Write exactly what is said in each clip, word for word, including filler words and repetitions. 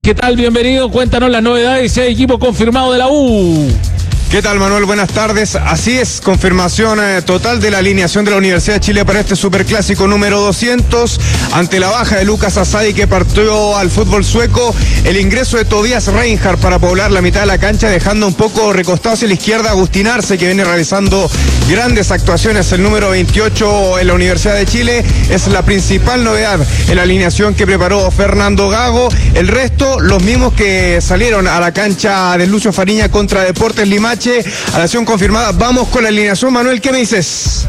¿Qué tal? Bienvenido. Cuéntanos las novedades. Hay equipo confirmado de la U. ¿Qué tal, Manuel? Buenas tardes. Así es, confirmación eh, total de la alineación de la Universidad de Chile para este superclásico número doscientos. Ante la baja de Lucas Asadi, que partió al fútbol sueco, el ingreso de Tobias Reinhardt para poblar la mitad de la cancha, dejando un poco recostado hacia la izquierda a Agustín Arce, que viene realizando grandes actuaciones. El número veintiocho en la Universidad de Chile es la principal novedad en la alineación que preparó Fernando Gago. El resto, los mismos que salieron a la cancha de Lucio Fariña contra Deportes Limache. Alineación confirmada. Vamos con la alineación, Manuel, ¿qué me dices?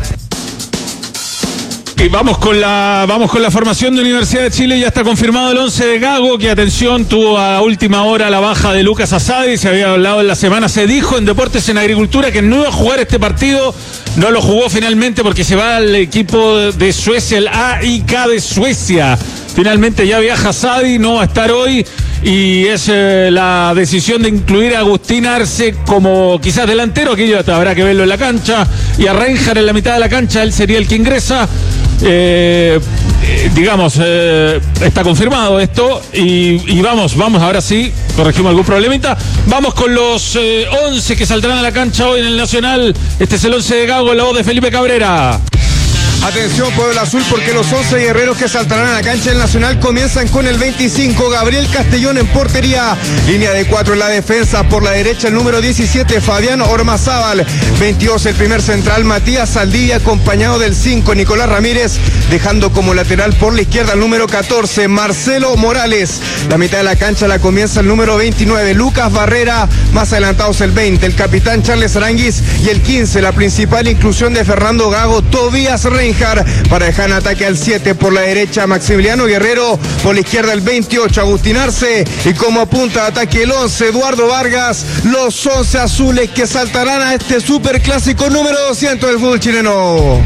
Y vamos con la vamos con la formación de Universidad de Chile. Ya está confirmado el once de Gago, que atención, tuvo a última hora la baja de Lucas Asadi. Se había hablado en la semana, se dijo en Deportes en Agricultura que no iba a jugar este partido. No lo jugó finalmente porque se va al equipo de Suecia, el A I K de Suecia. Finalmente ya viaja Asadi, no va a estar hoy. Y es eh, la decisión de incluir a Agustín Arce como quizás delantero, aquello habrá que verlo en la cancha, y a Reinhardt en la mitad de la cancha, él sería el que ingresa. Eh, eh, digamos, eh, está confirmado esto y, y vamos, vamos, ahora sí, corregimos algún problemita. Vamos con los eh, once que saldrán a la cancha hoy en el Nacional. Este es el once de Gago, la voz de Felipe Cabrera. Atención, Pueblo Azul, porque los once guerreros que saltarán a la cancha del Nacional comienzan con el veinticinco, Gabriel Castellón en portería, línea de cuatro en la defensa, por la derecha el número diecisiete, Fabián Ormazábal, veintidós el primer central, Matías Saldivia, acompañado del cinco, Nicolás Ramírez, dejando como lateral por la izquierda el número catorce, Marcelo Morales. La mitad de la cancha la comienza el número veintinueve, Lucas Barrera, más adelantados el veinte, el capitán Charles Aranguis, y el quince, la principal inclusión de Fernando Gago, Tobias Reinhardt, para dejar en ataque al siete, por la derecha Maximiliano Guerrero, por la izquierda el veintiocho, Agustín Arce, y como punta de ataque el once, Eduardo Vargas. Los once azules que saltarán a este superclásico número doscientos del fútbol chileno.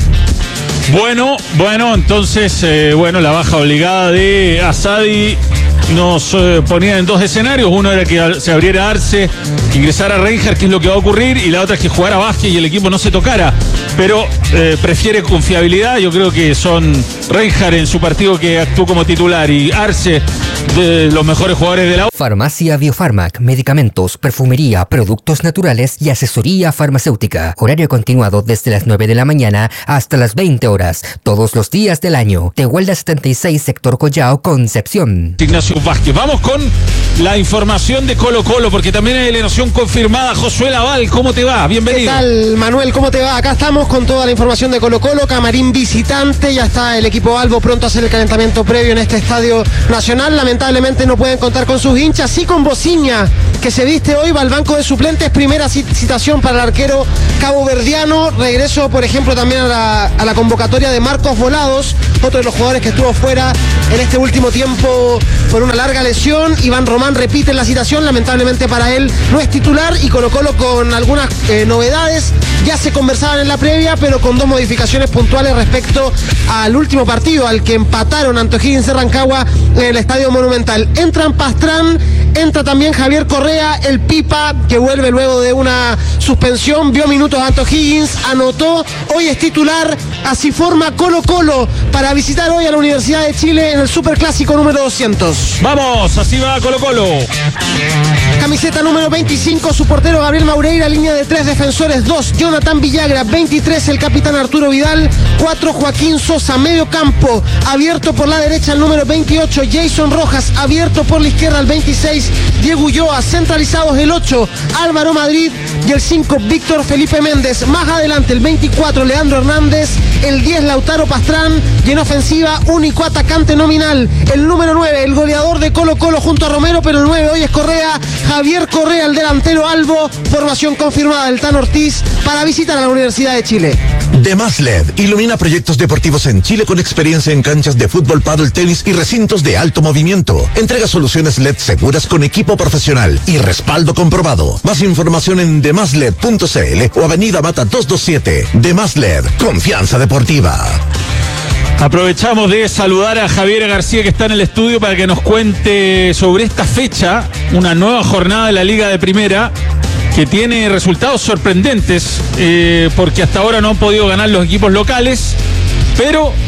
Bueno, bueno, entonces, eh, bueno, la baja obligada de Asadi nos eh, ponía en dos escenarios. Uno era que se abriera Arce, que ingresara Reinhardt, que es lo que va a ocurrir, y la otra es que jugara Vázquez y el equipo no se tocara. Pero eh, prefiere confiabilidad. Yo creo que son Reinhardt en su partido, que actuó como titular, y Arce, de los mejores jugadores de la U. Farmacia Biofarmac, medicamentos, perfumería, productos naturales y asesoría farmacéutica. Horario continuado desde las nueve de la mañana hasta las veinte horas, todos los días del año. Tehuelda setenta y seis, sector Collao, Concepción. Ignacio Vázquez. Vamos con la información de Colo Colo, porque también hay alineación confirmada. Josué Laval, ¿cómo te va? Bienvenido. ¿Qué tal, Manuel? ¿Cómo te va? Acá estamos con toda la información de Colo Colo, camarín visitante. Ya está el equipo Albo pronto a hacer el calentamiento previo en este estadio nacional. Lamentablemente no pueden contar con sus hinchas, sí con Bociña, que se viste hoy, va al banco de suplentes. Primera citación para el arquero caboverdiano. Regreso, por ejemplo, también a la, a la convocatoria de Marcos Volados, otro de los jugadores que estuvo fuera en este último tiempo por una larga lesión. Iván Román repite la citación, lamentablemente para él no es titular, y Colo Colo con algunas eh, novedades. Ya se conversaban en la previa, pero con dos modificaciones puntuales respecto al último partido, al que empataron ante O'Higgins de Rancagua en el Estadio Monumental. Entran Pastrán, entra también Javier Correa, el Pipa, que vuelve luego de una suspensión, vio minutos ante O'Higgins, anotó, hoy es titular. Así forma Colo Colo para visitar hoy a la Universidad de Chile en el superclásico número doscientos. Vamos, así va Colo Colo. Camiseta número veinticinco, su portero Gabriel Maureira, línea de tres defensores, dos, Jonathan Villagra, veintitrés, el capitán Arturo Vidal, cuatro, Joaquín Sosa, medio campo, abierto por la derecha el número veintiocho, Jason Rojas, abierto por la izquierda el veintiséis, Diego Ulloa, centralizados el ocho, Álvaro Madrid, y el cinco, Víctor Felipe Méndez. Más adelante el veinticuatro, Leandro Hernández, el diez, Lautaro Pastrán, y en ofensiva, único atacante nominal, el número nueve, el goleador de Colo Colo junto a Romero, pero el nueve hoy es Correa, Javier Correa, el delantero Albo. Formación confirmada del Tan Ortiz para visitar a la Universidad de Chile. Demás L E D ilumina proyectos deportivos en Chile con experiencia en canchas de fútbol, pádel, tenis y recintos de alto movimiento. Entrega soluciones L E D seguras con equipo profesional y respaldo comprobado. Más información en demás led punto c l o Avenida Mata doscientos veintisiete. Demás L E D, confianza deportiva. Aprovechamos de saludar a Javier García, que está en el estudio, para que nos cuente sobre esta fecha, una nueva jornada de la Liga de Primera, que tiene resultados sorprendentes, eh, porque hasta ahora no han podido ganar los equipos locales, pero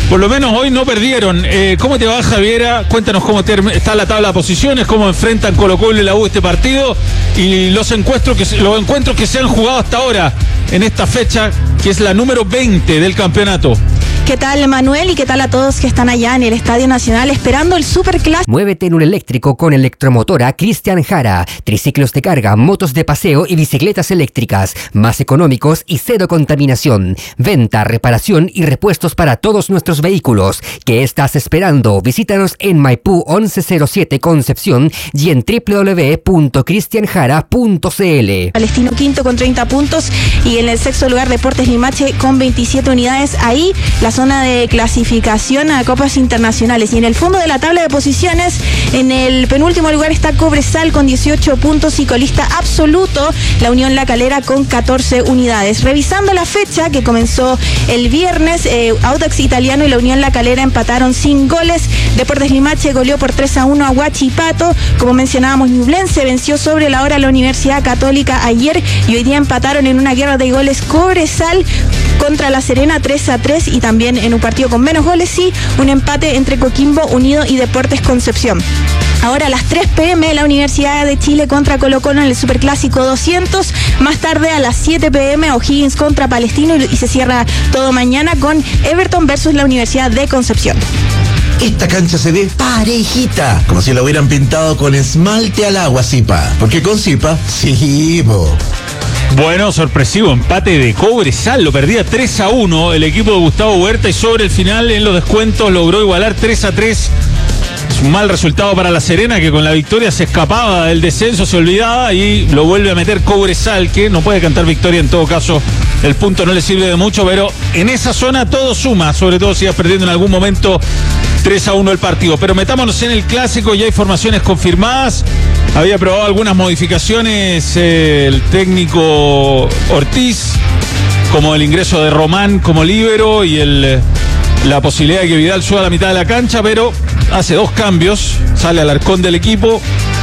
Por lo menos hoy no perdieron. Eh, ¿Cómo te va, Javiera? Cuéntanos cómo term- está la tabla de posiciones, cómo enfrentan Colo-Colo y la U este partido y los encuentros que se, los encuentros que se han jugado hasta ahora en esta fecha, que es la número veinte del campeonato. ¿Qué tal, Manuel? ¿Y qué tal a todos que están allá en el Estadio Nacional esperando el Superclásico? Muévete en un eléctrico con Electromotora Cristian Jara. Triciclos de carga, motos de paseo y bicicletas eléctricas. Más económicos y cero contaminación. Venta, reparación y repuestos para todos nuestros vehículos. ¿Qué estás esperando? Visítanos en Maipú once cero siete Concepción y en doble u doble u doble u punto cristian jara punto c l. Palestino quinto con treinta puntos y en el sexto lugar Deportes Limache con veintisiete unidades. Ahí la zona de clasificación a copas internacionales. Y en el fondo de la tabla de posiciones, en el penúltimo lugar está Cobresal con dieciocho puntos y colista absoluto la Unión La Calera con catorce unidades. Revisando la fecha que comenzó el viernes, eh, Audax Italiano y la Unión La Calera empataron sin goles. Deportes Limache goleó por tres a uno a Huachipato. Como mencionábamos, Ñublense venció sobre la hora a la Universidad Católica ayer y hoy día empataron en una guerra de goles Cobresal contra La Serena tres a tres y también en un partido con menos goles, sí, un empate entre Coquimbo Unido y Deportes Concepción. Ahora a las tres pe eme la Universidad de Chile contra Colo-Colo en el Superclásico doscientos. Más tarde a las siete pe eme O'Higgins contra Palestino y, y se cierra todo mañana con Everton versus la Universidad de Concepción. Esta cancha se ve parejita, como si la hubieran pintado con esmalte al agua, Zipa. Porque con Zipa, sí, po. Bueno, sorpresivo empate de Cobresal, lo perdía tres a uno el equipo de Gustavo Huerta y sobre el final en los descuentos logró igualar tres a tres. Es un mal resultado para La Serena, que con la victoria se escapaba del descenso, se olvidaba y lo vuelve a meter Cobresal, que no puede cantar victoria en todo caso. El punto no le sirve de mucho, pero en esa zona todo suma, sobre todo si vas perdiendo en algún momento tres a uno el partido. Pero metámonos en el clásico, ya hay formaciones confirmadas. Había probado algunas modificaciones eh, el técnico Ortiz, como el ingreso de Román como líbero y el, la posibilidad de que Vidal suba a la mitad de la cancha, pero hace dos cambios, sale Alarcón del equipo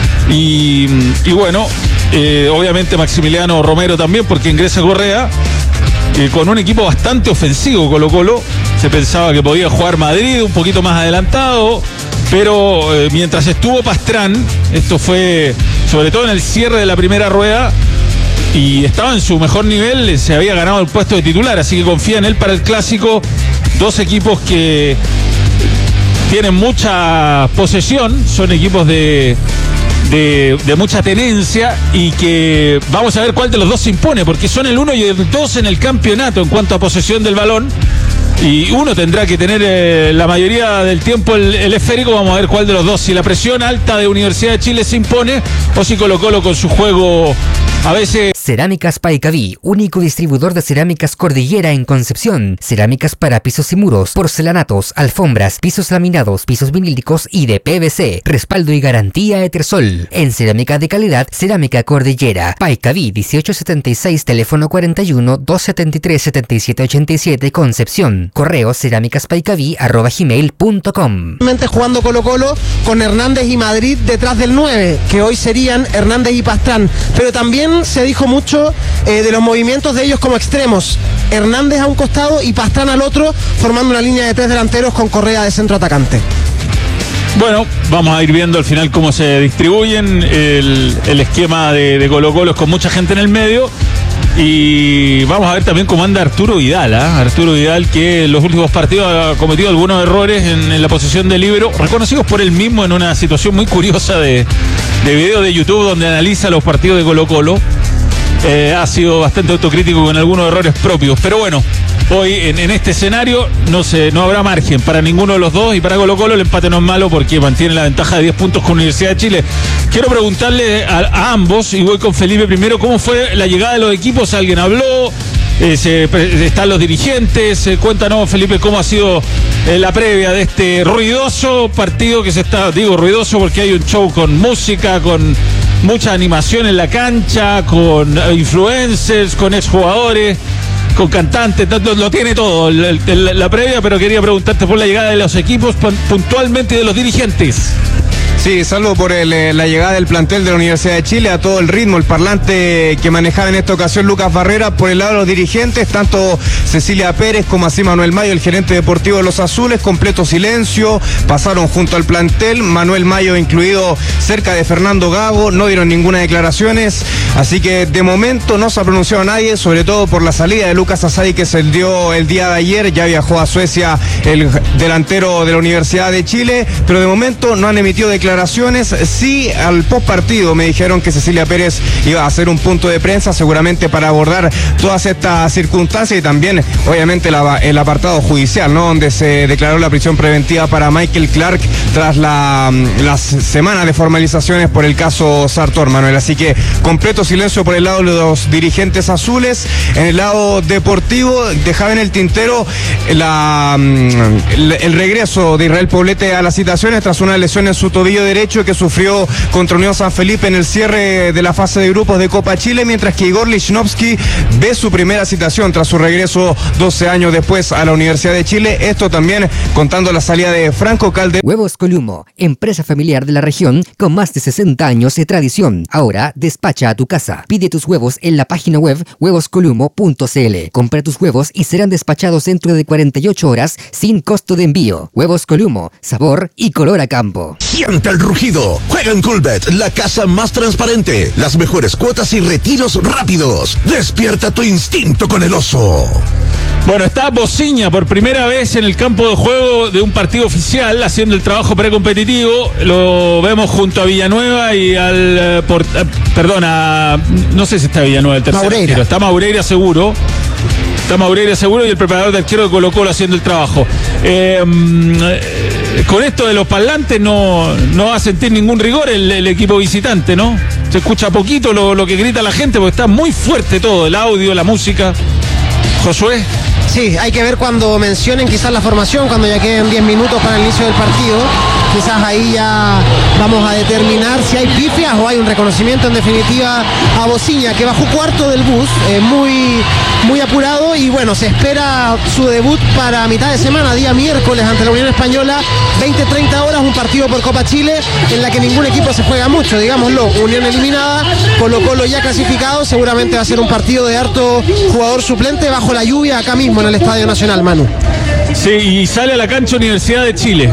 y, y bueno, eh, obviamente Maximiliano Romero también, porque ingresa Correa. Eh, con un equipo bastante ofensivo Colo-Colo, se pensaba que podía jugar Madrid un poquito más adelantado, pero eh, mientras estuvo Pastrán, esto fue sobre todo en el cierre de la primera rueda, y estaba en su mejor nivel, se había ganado el puesto de titular, así que confía en él para el clásico. Dos equipos que tienen mucha posesión, son equipos de... De, de mucha tenencia y que vamos a ver cuál de los dos se impone, porque son el uno y el dos en el campeonato en cuanto a posesión del balón, y uno tendrá que tener eh, la mayoría del tiempo el, el esférico. Vamos a ver cuál de los dos, si la presión alta de Universidad de Chile se impone o si Colo-Colo con su juego a veces... Cerámicas Paicaví, único distribuidor de cerámicas Cordillera en Concepción. Cerámicas para pisos y muros, porcelanatos, alfombras, pisos laminados, pisos vinílicos y de pe ve ce. Respaldo y garantía Etersol. En cerámica de calidad, Cerámica Cordillera. Paicaví dieciocho setenta y seis, teléfono cuarenta y uno, doscientos setenta y tres, setenta y siete ochenta y siete, Concepción. Correo cerámicaspaicaví arroba gmail punto com. Jugando Colo-Colo con Hernández y Madrid detrás del nueve, que hoy serían Hernández y Pastrán. Pero también se dijo mucho eh, de los movimientos de ellos como extremos. Hernández a un costado y Pastrán al otro, formando una línea de tres delanteros con Correa de centro atacante. Bueno, vamos a ir viendo al final cómo se distribuyen. El, el esquema de, de Colo-Colo es con mucha gente en el medio. Y vamos a ver también cómo anda Arturo Vidal, ¿eh? Arturo Vidal, que en los últimos partidos ha cometido algunos errores en, en la posición de líbero, reconocidos por él mismo en una situación muy curiosa de, de video de YouTube donde analiza los partidos de Colo-Colo. Eh, ha sido bastante autocrítico con algunos errores propios, pero bueno, hoy en, en este escenario no se, no habrá margen para ninguno de los dos, y para Colo-Colo el empate no es malo porque mantiene la ventaja de diez puntos con Universidad de Chile. Quiero preguntarle a, a ambos, y voy con Felipe primero, ¿cómo fue la llegada de los equipos? ¿Alguien habló? Eh, se, están los dirigentes. Eh, cuéntanos, Felipe, cómo ha sido eh, la previa de este ruidoso partido que se está, digo ruidoso porque hay un show con música, con mucha animación en la cancha, con influencers, con exjugadores, con cantantes, lo, lo tiene todo el, el, la previa, pero quería preguntarte por la llegada de los equipos puntualmente y de los dirigentes. Sí, salvo por el, la llegada del plantel de la Universidad de Chile, a todo el ritmo, el parlante que manejaba en esta ocasión Lucas Barrera. Por el lado de los dirigentes, tanto Cecilia Pérez como así Manuel Mayo, el gerente deportivo de los Azules, completo silencio, pasaron junto al plantel, Manuel Mayo incluido cerca de Fernando Gago, no dieron ninguna declaraciones, así que de momento no se ha pronunciado nadie, sobre todo por la salida de Lucas Asadi que se dio el día de ayer. Ya viajó a Suecia el delantero de la Universidad de Chile, pero de momento no han emitido declaraciones. Sí, al post partido me dijeron que Cecilia Pérez iba a hacer un punto de prensa seguramente para abordar todas estas circunstancias y también obviamente la, el apartado judicial, ¿no? Donde se declaró la prisión preventiva para Michael Clark tras la, las semanas de formalizaciones por el caso Sartor, Manuel. Así que completo silencio por el lado de los dirigentes azules. En el lado deportivo dejaba en el tintero la, el, el regreso de Israel Poblete a las citaciones tras una lesión en su tobillo derecho que sufrió contra Unión San Felipe en el cierre de la fase de grupos de Copa Chile, mientras que Igor Lichnowsky ve su primera citación tras su regreso doce años después a la Universidad de Chile. Esto también contando la salida de Franco Calderón. Huevos Columo, empresa familiar de la región con más de sesenta años de tradición. Ahora despacha a tu casa. Pide tus huevos en la página web huevos columo punto c l. Compra tus huevos y serán despachados dentro de cuarenta y ocho horas sin costo de envío. Huevos Columo, sabor y color a campo. Siente el rugido. Juega en Coolbet, la casa más transparente. Las mejores cuotas y retiros rápidos. Despierta tu instinto con el oso. Bueno, está Bociña por primera vez en el campo de juego de un partido oficial, haciendo el trabajo precompetitivo. Lo vemos junto a Villanueva y al... Eh, por, eh, perdón, a, no sé si está Villanueva el tercero. Maureira. Está Maureira seguro. Está Maureira seguro y el preparador de arquero de Colo Colo haciendo el trabajo. Eh, eh, con esto de los parlantes no, no va a sentir ningún rigor el, el equipo visitante, ¿no? Se escucha poquito lo, lo que grita la gente porque está muy fuerte todo, el audio, la música. Josué. Sí, hay que ver cuando mencionen quizás la formación, cuando ya queden diez minutos para el inicio del partido. Quizás ahí ya vamos a determinar si hay pifias o hay un reconocimiento en definitiva a Bociña, que bajó cuarto del bus, eh, muy, muy apurado, y bueno, se espera su debut para mitad de semana, día miércoles ante la Unión Española, veinte treinta horas, un partido por Copa Chile en la que ningún equipo se juega mucho, digámoslo. Unión eliminada, Colo Colo ya clasificado, seguramente va a ser un partido de harto jugador suplente bajo la lluvia acá mismo en el Estadio Nacional, Manu. Sí, y sale a la cancha Universidad de Chile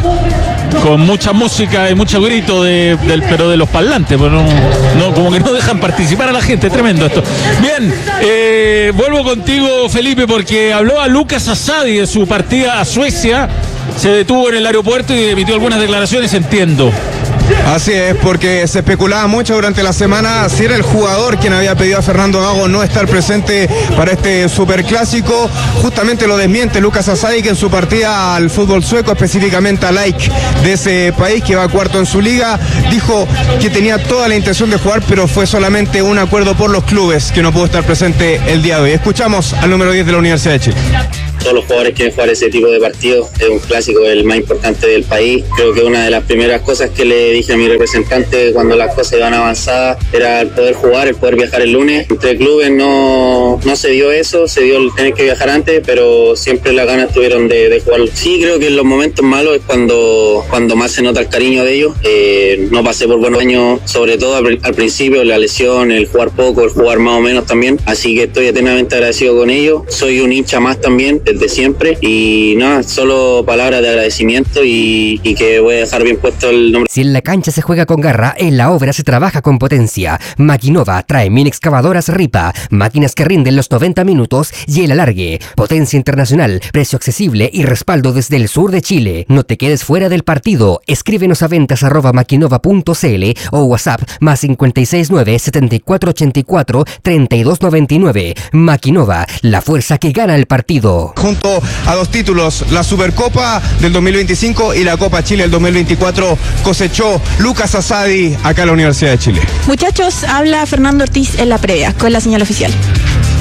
con mucha música y mucho grito de, del, pero de los parlantes, pues no, no, como que no dejan participar a la gente, tremendo esto. Bien, eh, vuelvo contigo, Felipe, porque habló a Lucas Asadi de su partida a Suecia, se detuvo en el aeropuerto y emitió algunas declaraciones, entiendo. Así es, porque se especulaba mucho durante la semana si era el jugador quien había pedido a Fernando Gago no estar presente para este superclásico. Justamente lo desmiente Lucas Asadi, que en su partida al fútbol sueco, específicamente al A I K de ese país, que va cuarto en su liga, dijo que tenía toda la intención de jugar, pero fue solamente un acuerdo por los clubes que no pudo estar presente el día de hoy. Escuchamos al número diez de la Universidad de Chile. Todos los jugadores quieren jugar ese tipo de partido, es un clásico, el más importante del país. Creo que una de las primeras cosas que le dije a mi representante cuando las cosas iban avanzadas era el poder jugar, el poder viajar el lunes. Entre clubes no, no se dio eso, se dio el tener que viajar antes, pero siempre las ganas tuvieron de, de jugar. Sí, creo que en los momentos malos es cuando, cuando más se nota el cariño de ellos. Eh, no pasé por buenos años, sobre todo al, al principio, la lesión, el jugar poco, el jugar más o menos también. Así que estoy eternamente agradecido con ellos. Soy un hincha más también, desde siempre, y nada, solo palabras de agradecimiento y, y que voy a dejar bien puesto el nombre. Si en la cancha se juega con garra, en la obra se trabaja con potencia. Maquinova trae mini excavadoras Ripa, máquinas que rinden los noventa minutos y el alargue. Potencia internacional, precio accesible y respaldo desde el sur de Chile. No te quedes fuera del partido. Escríbenos a ventas arroba maquinova punto c l o WhatsApp más cinco seis nueve, setenta y cuatro ochenta y cuatro, treinta y dos noventa y nueve. Maquinova, la fuerza que gana el partido. Junto a dos títulos, la Supercopa del dos mil veinticinco y la Copa Chile del dos mil veinticuatro, cosechó Lucas Asadi acá en la Universidad de Chile. Muchachos, habla Fernando Ortiz en la previa con la señal oficial.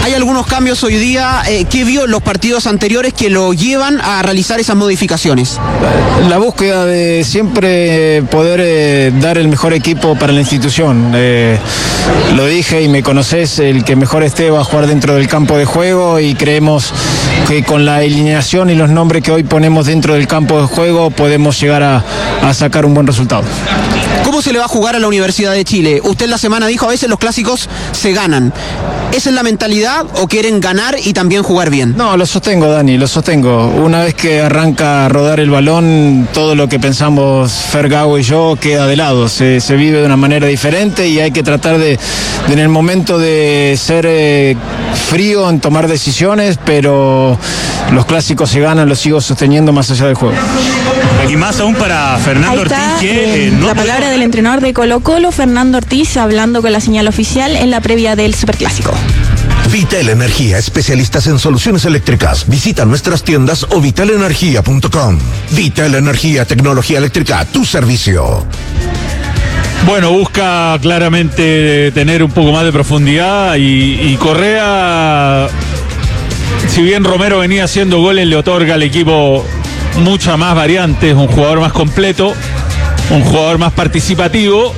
Hay algunos cambios hoy día. Eh, ¿Qué vio en los partidos anteriores que lo llevan a realizar esas modificaciones? La búsqueda de siempre poder eh, dar el mejor equipo para la institución. Eh, lo dije y me conoces, el que mejor esté va a jugar dentro del campo de juego y creemos que con la alineación y los nombres que hoy ponemos dentro del campo de juego podemos llegar a, a sacar un buen resultado. ¿Cómo se le va a jugar a la Universidad de Chile? Usted la semana dijo, a veces los clásicos se ganan. ¿Esa es la mentalidad o quieren ganar y también jugar bien? No, lo sostengo, Dani, lo sostengo. Una vez que arranca a rodar el balón, todo lo que pensamos Fer Gago y yo queda de lado. Se, se vive de una manera diferente y hay que tratar de, de en el momento de ser eh, frío en tomar decisiones, pero los clásicos se ganan, los sigo sosteniendo más allá del juego. Y más aún para Fernando Ortiz, que eh, no la palabra del entrenador de Colo-Colo, Fernando Ortiz, hablando con la señal oficial en la previa del Superclásico. Vital Energía, especialistas en soluciones eléctricas. Visita nuestras tiendas o vital energía punto com. Vital Energía, tecnología eléctrica a tu servicio. Bueno, busca claramente tener un poco más de profundidad y, y Correa, si bien Romero venía haciendo goles, le otorga al equipo muchas más variantes, un jugador más completo, un jugador más participativo.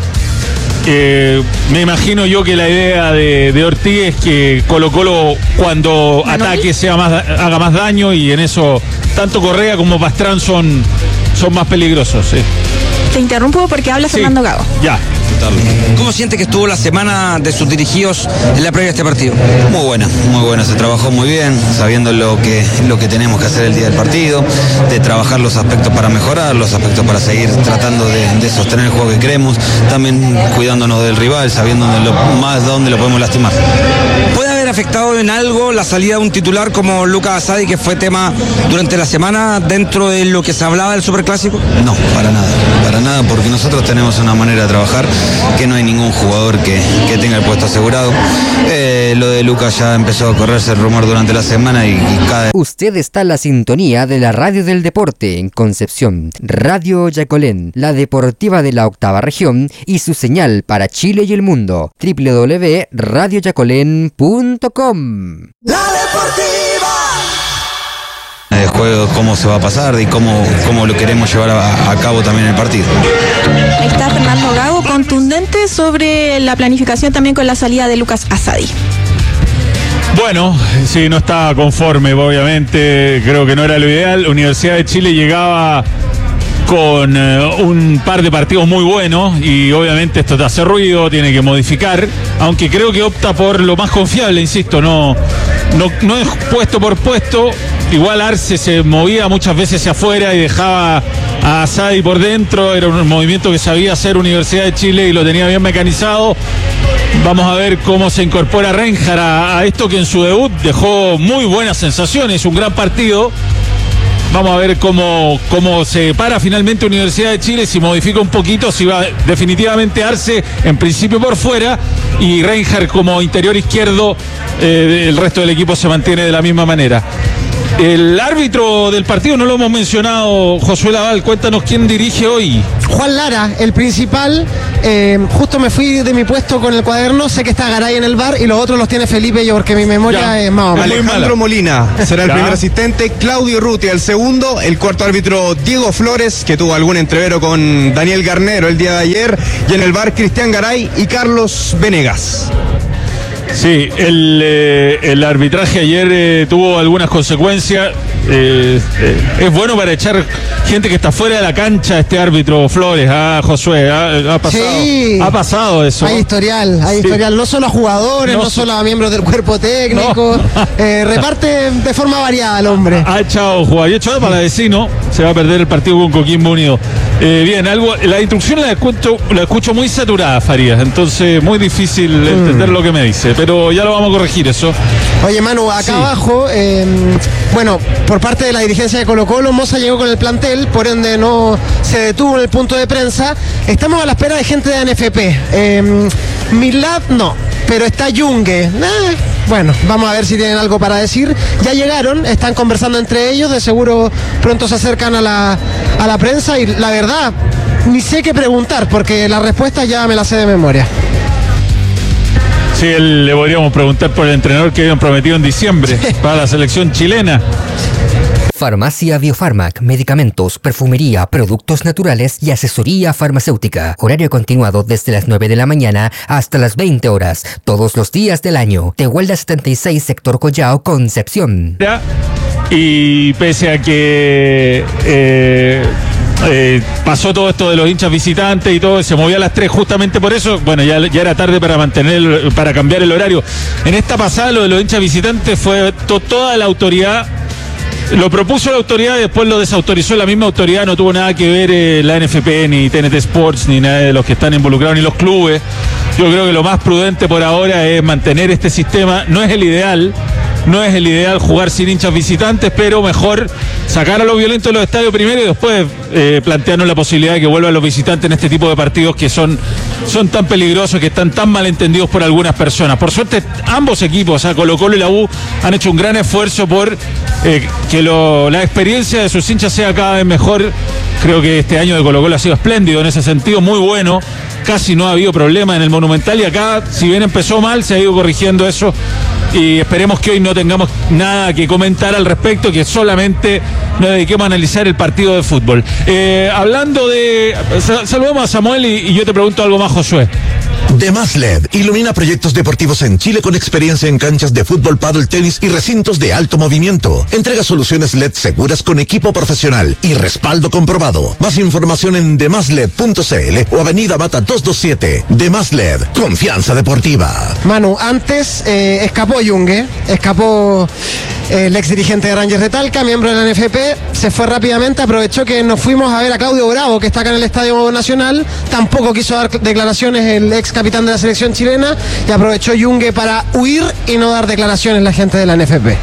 Eh, me imagino yo que la idea de, de Ortiz es que Colo Colo cuando ataque sea más, haga más daño, y en eso tanto Correa como Pastrán son, son más peligrosos. ¿Sí? Te interrumpo porque habla Sí, Fernando Gago. Ya. ¿Cómo siente que estuvo la semana de sus dirigidos en la previa de este partido? Muy buena, muy buena, se trabajó muy bien, sabiendo lo que, lo que tenemos que hacer el día del partido, de trabajar los aspectos para mejorar, los aspectos para seguir tratando de, de sostener el juego que queremos, también cuidándonos del rival, sabiendo lo, más dónde lo podemos lastimar. ¿Puede haber afectado en algo la salida de un titular como Lucas Asadi, que fue tema durante la semana dentro de lo que se hablaba del Superclásico? No, para nada, para nada, porque nosotros tenemos una manera de trabajar que no hay ningún jugador que, que tenga el puesto asegurado. Eh, lo de Lucas ya empezó a correrse el rumor durante la semana y, y cada... Usted está en la sintonía de la Radio del Deporte en Concepción, Radio Yacolén, la deportiva de la octava región y su señal para Chile y el mundo, doble u doble u doble u punto radio yacolén punto com. La deportiva. de juego, cómo se va a pasar y cómo, cómo lo queremos llevar a, a cabo también el partido. Ahí está Fernando Gago, contundente sobre la planificación también con la salida de Lucas Asadi. Bueno, sí, no estaba conforme, obviamente, creo que no era lo ideal. Universidad de Chile llegaba con eh, un par de partidos muy buenos y obviamente esto te hace ruido, tiene que modificar, aunque creo que opta por lo más confiable, insisto, no, no, no es puesto por puesto. Igual Arce se movía muchas veces hacia afuera y dejaba a Asadi por dentro, era un movimiento que sabía hacer Universidad de Chile y lo tenía bien mecanizado. Vamos a ver cómo se incorpora Reinhardt a, a esto que en su debut dejó muy buenas sensaciones, un gran partido. Vamos a ver cómo, cómo se para finalmente Universidad de Chile, si modifica un poquito, si va definitivamente Arce en principio por fuera y Reinhardt como interior izquierdo, eh, el resto del equipo se mantiene de la misma manera. El árbitro del partido no lo hemos mencionado, Josué Laval, cuéntanos quién dirige hoy. Juan Lara, el principal. Eh, justo me fui de mi puesto con el cuaderno, sé que está Garay en el bar y los otros los tiene Felipe, yo porque mi memoria ya es más o menos. Alejandro Molina será el ya. primer asistente, Claudio Ruti el segundo, el cuarto árbitro Diego Flores, que tuvo algún entrevero con Daniel Garnero el día de ayer, y en el bar Cristian Garay y Carlos Venegas. Sí, el, eh, el arbitraje ayer eh, tuvo algunas consecuencias. Eh, eh, es bueno para echar gente que está fuera de la cancha, este árbitro Flores, ah, Josué, ha, ha pasado, sí. ha pasado eso. Hay historial, hay sí. historial, no solo a jugadores, no, no solo a miembros del cuerpo técnico, no. eh, reparte de forma variada el hombre. Ha echado jugador, y echado para vecino, se va a perder el partido con Coquimbo Unido. Eh, bien, algo, la instrucción la escucho, la escucho muy saturada, Farías, entonces muy difícil mm. entender lo que me dice, pero ya lo vamos a corregir eso. Oye, Manu, acá sí. abajo, eh, bueno, por parte de la dirigencia de Colo-Colo, Moza llegó con el plantel, por ende no se detuvo en el punto de prensa. Estamos a la espera de gente de A N F P. Eh, Milad no, pero está Yungue. Eh, bueno, vamos a ver si tienen algo para decir. Ya llegaron, están conversando entre ellos, de seguro pronto se acercan a la, a la prensa y la verdad, ni sé qué preguntar, porque la respuesta ya me la sé de memoria. Sí, él, le podríamos preguntar por el entrenador que habían prometido en diciembre para la selección chilena. Farmacia Biofarmac, medicamentos, perfumería, productos naturales y asesoría farmacéutica. Horario continuado desde las nueve de la mañana hasta las veinte horas, todos los días del año. Tehuelda setenta y seis, sector Collao, Concepción. Y pese a que eh, eh, pasó todo esto de los hinchas visitantes y todo, se movió a las tres justamente por eso, bueno, ya, ya era tarde para mantener, para cambiar el horario. En esta pasada lo de los hinchas visitantes fue to, toda la autoridad. Lo propuso la autoridad y después lo desautorizó la misma autoridad. No tuvo nada que ver eh, la N F P, ni T N T Sports, ni nada de los que están involucrados, ni los clubes. Yo creo que lo más prudente por ahora es mantener este sistema. No es el ideal, no es el ideal jugar sin hinchas visitantes, pero mejor sacar a los violentos de los estadios primero y después eh, plantearnos la posibilidad de que vuelvan los visitantes en este tipo de partidos que son, son tan peligrosos, que están tan mal entendidos por algunas personas. Por suerte, ambos equipos, o sea, Colo Colo y la U, han hecho un gran esfuerzo por eh, que lo, la experiencia de sus hinchas sea cada vez mejor. Creo que este año de Colo Colo ha sido espléndido en ese sentido, muy bueno. Casi no ha habido problema en el Monumental y acá, si bien empezó mal, se ha ido corrigiendo eso y esperemos que hoy no tengamos nada que comentar al respecto, que solamente nos dediquemos a analizar el partido de fútbol. Eh, hablando de... Saludamos a Samuel y, y yo te pregunto algo más, Josué. Demás L E D ilumina proyectos deportivos en Chile con experiencia en canchas de fútbol, pádel, tenis y recintos de alto movimiento. Entrega soluciones L E D seguras con equipo profesional y respaldo comprobado. Más información en demasled punto c l o Avenida Mata doscientos veintisiete. Demás L E D, confianza deportiva. Manu, antes eh, escapó Yungue, escapó eh, el ex dirigente de Rangers de Talca, miembro de la N F P, se fue rápidamente, aprovechó que nos fuimos a ver a Claudio Bravo, que está acá en el Estadio Nacional, tampoco quiso dar declaraciones el ex capitán de la selección chilena y aprovechó Yungue para huir y no dar declaraciones la gente de la N F P.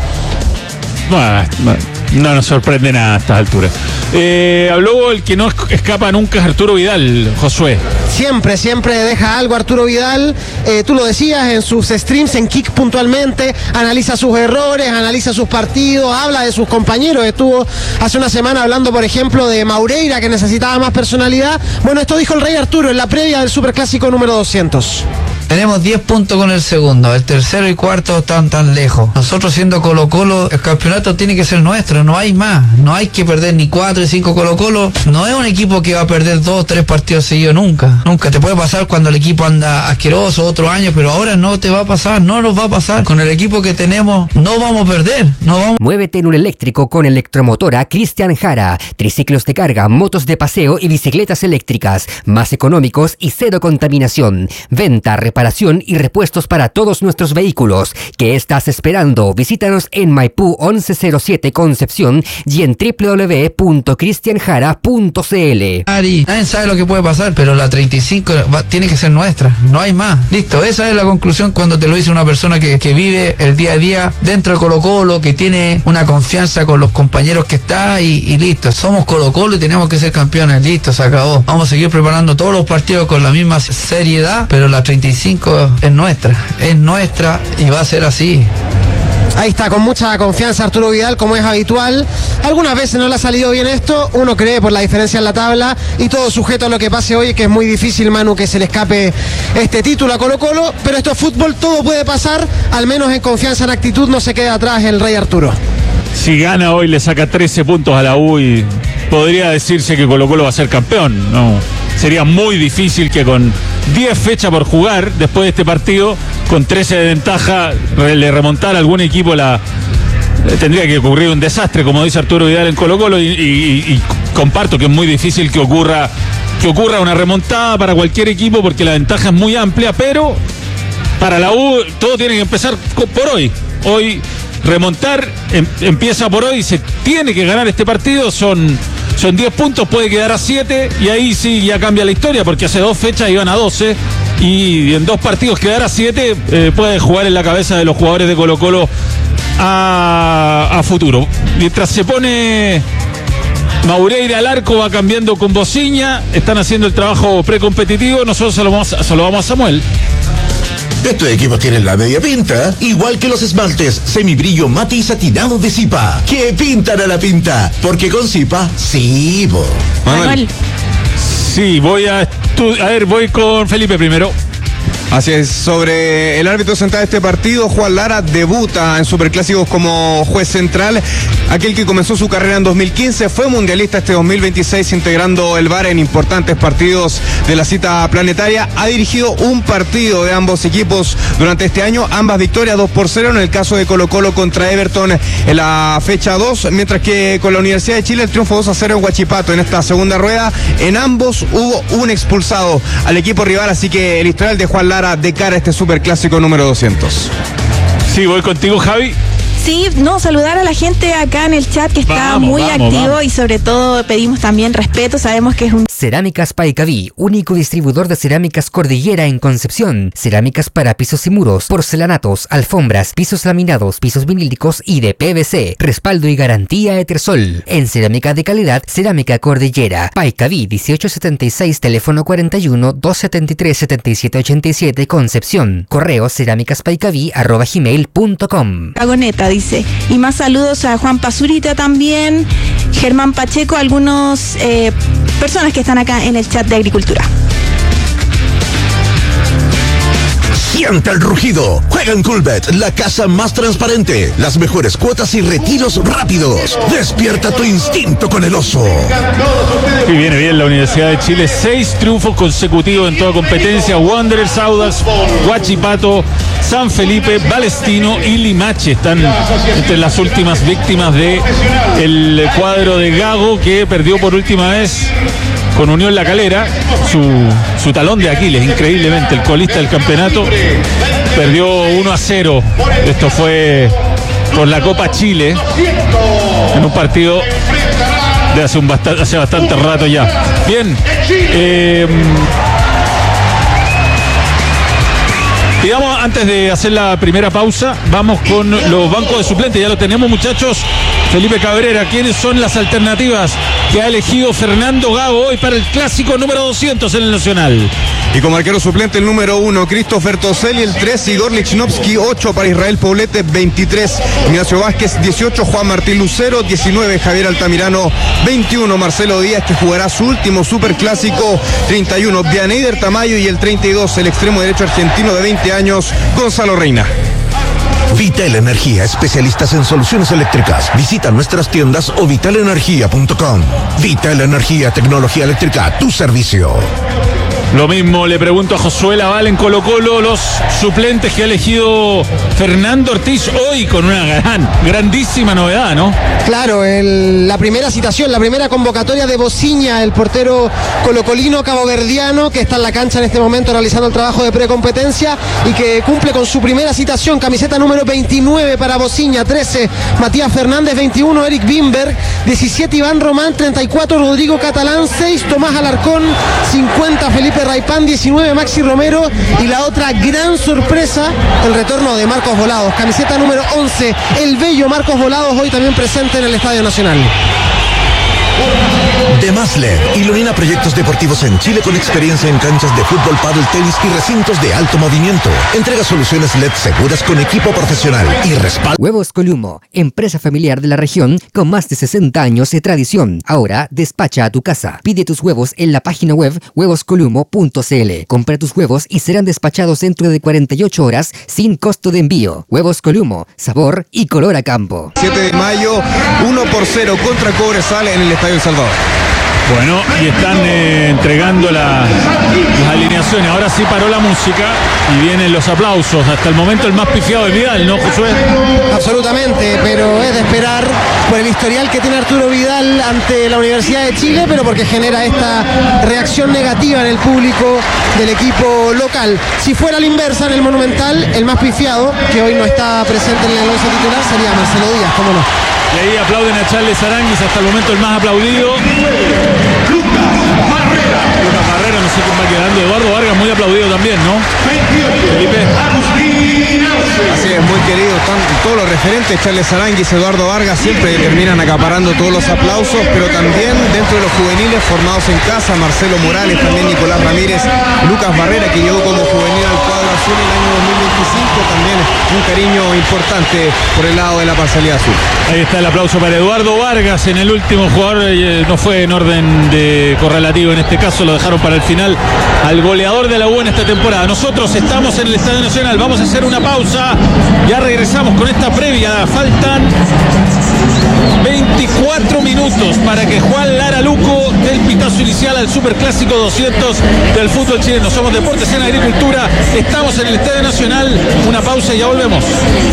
Bueno, no nos sorprende nada a estas alturas. Eh, habló el que no escapa nunca es Arturo Vidal, Josué. Siempre, siempre deja algo Arturo Vidal. Eh, tú lo decías en sus streams, en Kick puntualmente, analiza sus errores, analiza sus partidos, habla de sus compañeros. Estuvo hace una semana hablando, por ejemplo, de Maureira, que necesitaba más personalidad. Bueno, esto dijo el Rey Arturo en la previa del Superclásico número doscientos. Tenemos diez puntos con el segundo, el tercero y cuarto están tan lejos. Nosotros siendo Colo Colo, el campeonato tiene que ser nuestro, no hay más. No hay que perder ni cuatro y cinco Colo Colo. No es un equipo que va a perder dos o tres partidos seguidos nunca. Nunca te puede pasar cuando el equipo anda asqueroso otro año, pero ahora no te va a pasar, no nos va a pasar. Con el equipo que tenemos no vamos a perder, no vamos. Muévete en un eléctrico con Electromotora Cristian Jara. Triciclos de carga, motos de paseo y bicicletas eléctricas, más económicos y cero contaminación. Venta, reparación y repuestos para todos nuestros vehículos. ¿Qué estás esperando? Visítanos en Maipú once cero siete Concepción y en doble u doble u doble u punto cristian jara punto c l. Ari, nadie sabe lo que puede pasar, pero la treinta y cinco va, tiene que ser nuestra, no hay más. Listo, esa es la conclusión cuando te lo dice una persona que, que vive el día a día dentro de Colo Colo, que tiene una confianza con los compañeros que está y, y listo, somos Colo Colo y tenemos que ser campeones, listo, se acabó. Vamos a seguir preparando todos los partidos con la misma seriedad, pero la treinta y cinco es nuestra, es nuestra y va a ser así. Ahí está, con mucha confianza Arturo Vidal, como es habitual. Algunas veces no le ha salido bien esto, uno cree por la diferencia en la tabla y todo sujeto a lo que pase hoy, que es muy difícil, Manu, que se le escape este título a Colo Colo, pero esto es fútbol, todo puede pasar, al menos en confianza, en actitud, no se queda atrás el Rey Arturo. Si gana hoy le saca trece puntos a la U y podría decirse que Colo Colo va a ser campeón, no. Sería muy difícil que con diez fechas por jugar después de este partido, con trece de ventaja, le remontara a algún equipo la... Tendría que ocurrir un desastre, como dice Arturo Vidal en Colo Colo, y, y, y comparto que es muy difícil que ocurra, que ocurra una remontada para cualquier equipo porque la ventaja es muy amplia, pero para la U todo tiene que empezar por hoy. Hoy remontar em, empieza por hoy, se tiene que ganar este partido, son... Son diez puntos, puede quedar a siete y ahí sí ya cambia la historia porque hace dos fechas iban a doce y en dos partidos quedar a siete eh, puede jugar en la cabeza de los jugadores de Colo Colo a, a futuro. Mientras se pone Maureira al arco, va cambiando con Bociña, están haciendo el trabajo precompetitivo, nosotros se lo vamos, se lo vamos a Samuel. Estos equipos tienen la media pinta, igual que los esmaltes semibrillo mate y satinado de Zipa, que pintan a la pinta, porque con Zipa, sí, bo. Manuel. Sí, voy a... A ver, voy con Felipe primero. Así es, sobre el árbitro central de este partido, Juan Lara debuta en Superclásicos como juez central. Aquel que comenzó su carrera en dos mil quince, fue mundialista este dos mil veintiséis integrando el V A R en importantes partidos de la cita planetaria. Ha dirigido un partido de ambos equipos durante este año, ambas victorias dos por cero en el caso de Colo Colo contra Everton en la fecha dos, mientras que con la Universidad de Chile el triunfo dos a cero en Huachipato en esta segunda rueda. En ambos hubo un expulsado al equipo rival, así que el historial de Juan Lara de cara a este Superclásico número doscientos. Sí, voy contigo, Javi. Sí, no, saludar a la gente acá en el chat que está vamos, muy vamos, activo vamos. Y sobre todo pedimos también respeto, sabemos que es un... Cerámicas Paicaví, único distribuidor de cerámicas Cordillera en Concepción. Cerámicas para pisos y muros, porcelanatos, alfombras, pisos laminados, pisos vinílicos y de P V C. Respaldo y garantía Etersol. En cerámica de calidad, Cerámica Cordillera. Paicaví dieciocho setenta y seis, teléfono cuarenta y uno, doscientos setenta y tres, setenta y siete ochenta y siete, Concepción. Correo cerámicaspaicaví arroba gmail punto com. Cagoneta dice. Y más saludos a Juan Pazurita también, Germán Pacheco, algunos eh, personas que están acá en el chat de Agricultura. Siente el rugido. Juega en Coolbet, la casa más transparente. Las mejores cuotas y retiros rápidos. Despierta tu instinto con el oso. Y viene bien la Universidad de Chile. Seis triunfos consecutivos en toda competencia. Wanderers, Audax, Huachipato, San Felipe, Palestino y Limache están entre las últimas víctimas del cuadro de Gago, que perdió por última vez con Unión La Calera, su, su talón de Aquiles, increíblemente, el colista del campeonato, perdió uno a cero. Esto fue por la Copa Chile, en un partido de hace, un bastante, hace bastante rato ya. Bien, eh, digamos, antes de hacer la primera pausa, vamos con los bancos de suplentes. Ya lo tenemos, muchachos. Felipe Cabrera, ¿quiénes son las alternativas que ha elegido Fernando Gago hoy para el clásico número doscientos en el Nacional? Y como arquero suplente el número uno, Christopher Toselli, el tres, Igor Lichnowsky, ocho para Israel Poblete, veintitrés, Ignacio Vázquez, dieciocho, Juan Martín Lucero, diecinueve, Javier Altamirano, veintiuno, Marcelo Díaz, que jugará su último superclásico, treinta y uno, Bianeider Tamayo, y el treinta y dos, el extremo derecho argentino de veinte años, Gonzalo Reina. Vital Energía, especialistas en soluciones eléctricas. Visita nuestras tiendas o vital energía punto com. Vital Energía, tecnología eléctrica a tu servicio. Lo mismo le pregunto a Josué Laval en Colo Colo, los suplentes que ha elegido Fernando Ortiz hoy con una gran, grandísima novedad, ¿no? Claro, el, la primera citación, la primera convocatoria de Bociña, el portero colocolino caboverdiano, que está en la cancha en este momento realizando el trabajo de precompetencia y que cumple con su primera citación. Camiseta número veintinueve para Bociña, trece Matías Fernández, veintiuno Eric Bimberg, diecisiete Iván Román, treinta y cuatro Rodrigo Catalán, seis Tomás Alarcón, cincuenta Felipe Raipán, diecinueve Maxi Romero, y la otra gran sorpresa, el retorno de Marcos Volados, camiseta número once, el bello Marcos Volados, hoy también presente en el Estadio Nacional. Demás L E D ilumina proyectos deportivos en Chile con experiencia en canchas de fútbol, pádel, tenis y recintos de alto movimiento. Entrega soluciones L E D seguras con equipo profesional y respaldo. Huevos Columo, empresa familiar de la región con más de sesenta años de tradición. Ahora despacha a tu casa. Pide tus huevos en la página web huevos columo punto c l. Compra tus huevos y serán despachados dentro de cuarenta y ocho horas sin costo de envío. Huevos Columo, sabor y color a campo. siete de mayo, uno por cero contra Cobresal en el Estadio El Salvador. Bueno, y están eh, entregando la, las alineaciones. Ahora sí paró la música y vienen los aplausos. Hasta el momento el más pifiado de Vidal, ¿no, Josué? Absolutamente, pero es de esperar por el historial que tiene Arturo Vidal ante la Universidad de Chile, pero porque genera esta reacción negativa en el público del equipo local. Si fuera la inversa en el Monumental, el más pifiado, que hoy no está presente en el once titular, sería Marcelo Díaz, ¿cómo no? Y ahí aplauden a Charles Aranguis, hasta el momento el más aplaudido. Lucas Barrera. Lucas Barrera, no sé quién va quedando. Eduardo Vargas, muy aplaudido también, ¿no? Felipe. Así es, muy querido. Todos los referentes, Charles Aranguis, Eduardo Vargas, siempre terminan acaparando todos los aplausos, pero también dentro de los juveniles formados en casa, Marcelo Morales, también Nicolás Ramírez, Lucas Barrera, que llegó como juvenil al cuadro azul en el año dos mil veintiuno. veinticinco, también un cariño importante por el lado de la parcialidad azul. Ahí está el aplauso para Eduardo Vargas en el último jugador, eh, no fue en orden de correlativo en este caso, lo dejaron para el final al goleador de la U en esta temporada. Nosotros estamos en el Estadio Nacional, vamos a hacer una pausa, ya regresamos con esta previa, faltan veinticuatro minutos para que Juan Lara Luco dé el pitazo inicial al Superclásico doscientos del fútbol chileno. Somos Deportes en Agricultura, estamos en el Estadio Nacional, una pausa y ya volvemos.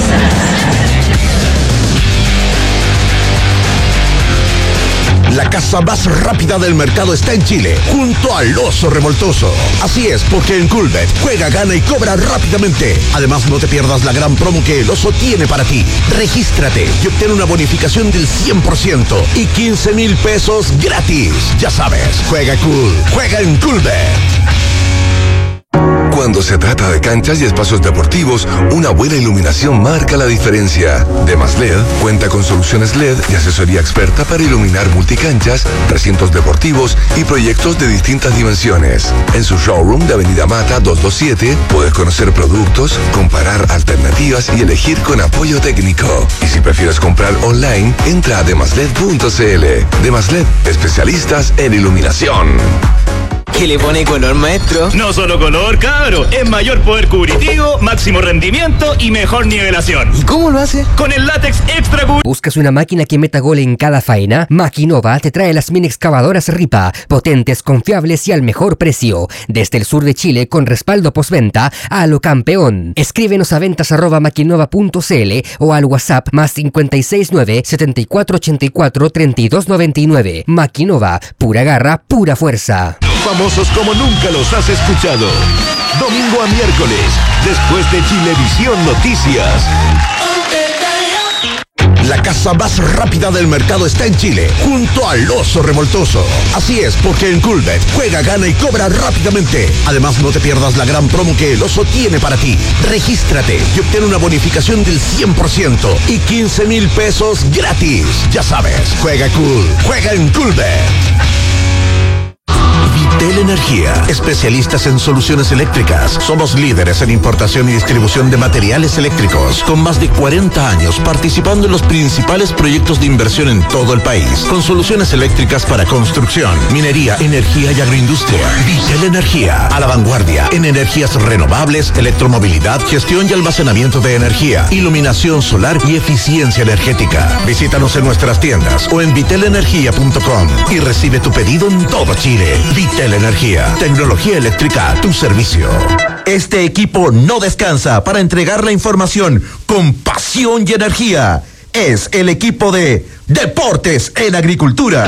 La casa más rápida del mercado está en Chile, junto al Oso Revoltoso. Así es, porque en Coolbet juega, gana y cobra rápidamente. Además, no te pierdas la gran promo que el Oso tiene para ti. Regístrate y obtén una bonificación del cien por ciento y quince mil pesos gratis. Ya sabes, juega cool, juega en Coolbet. Cuando se trata de canchas y espacios deportivos, una buena iluminación marca la diferencia. Demas L E D cuenta con soluciones L E D y asesoría experta para iluminar multicanchas, recintos deportivos y proyectos de distintas dimensiones. En su showroom de Avenida Mata doscientos veintisiete puedes conocer productos, comparar alternativas y elegir con apoyo técnico. Y si prefieres comprar online, entra a demasled punto cl. Demas L E D, especialistas en iluminación. ¿Qué le pone color, maestro? No solo color, cabro, es mayor poder cubritivo, máximo rendimiento y mejor nivelación. ¿Y cómo lo hace? Con el látex extra cub... ¿Buscas una máquina que meta gol en cada faena? Maquinova te trae las mini excavadoras Ripa, potentes, confiables y al mejor precio. Desde el sur de Chile con respaldo postventa a lo campeón. Escríbenos a ventas arroba maquinova punto cl o al WhatsApp más cinco seis nueve, siete cuatro ocho cuatro, tres dos nueve nueve. Maquinova, pura garra, pura fuerza. Famosos como nunca los has escuchado. Domingo a miércoles, después de Chilevisión Noticias. La casa más rápida del mercado está en Chile, junto al Oso Revoltoso. Así es, porque en Coolbet juega, gana y cobra rápidamente. Además, no te pierdas la gran promo que el Oso tiene para ti. Regístrate y obtén una bonificación del cien por ciento y quince mil pesos gratis. Ya sabes, juega cool, juega en Coolbet. Vitel Energía, especialistas en soluciones eléctricas. Somos líderes en importación y distribución de materiales eléctricos, con más de cuarenta años participando en los principales proyectos de inversión en todo el país, con soluciones eléctricas para construcción, minería, energía y agroindustria. Vitel Energía, a la vanguardia en energías renovables, electromovilidad, gestión y almacenamiento de energía, iluminación solar y eficiencia energética. Visítanos en nuestras tiendas o en vitel energía punto com y recibe tu pedido en todo Chile. Vitel Energía, tecnología eléctrica a tu servicio. Este equipo no descansa para entregar la información con pasión y energía. Es el equipo de Deportes en Agricultura.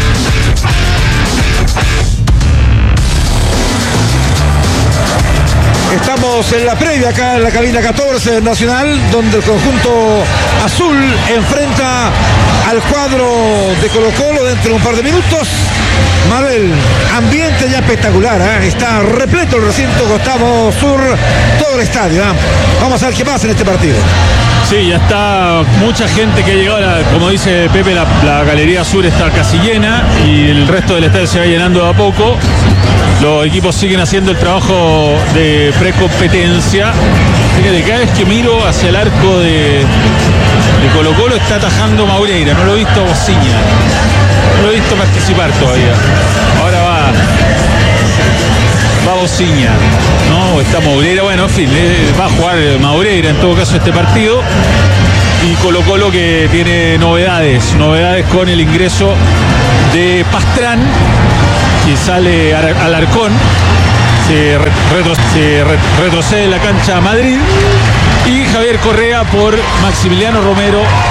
Estamos en la previa acá en la cabina catorce del Nacional, donde el conjunto azul enfrenta al cuadro de Colo-Colo dentro de un par de minutos. Manuel, ambiente ya espectacular, ¿eh? Está repleto el recinto Gustavo Sur, todo el estadio, ¿eh? Vamos a ver qué pasa en este partido. Sí, ya está mucha gente que ha llegado, a la, como dice Pepe, la, la Galería Sur está casi llena y el resto del estadio se va llenando de a poco. Los equipos siguen haciendo el trabajo de precompetencia. Fíjate, cada vez que miro hacia el arco de, de Colo-Colo está atajando Maureira, no lo he visto a Bociña, no lo he visto participar todavía. Ahora va va Bociña, ¿no? Está Maureira, bueno, en fin, eh, va a jugar Maureira en todo caso este partido. Y Colo-Colo que tiene novedades, novedades con el ingreso de Pastrán, que sale al Arcón, se, retro, se re, retrocede en la cancha a Madrid, y Javier Correa por Maximiliano Romero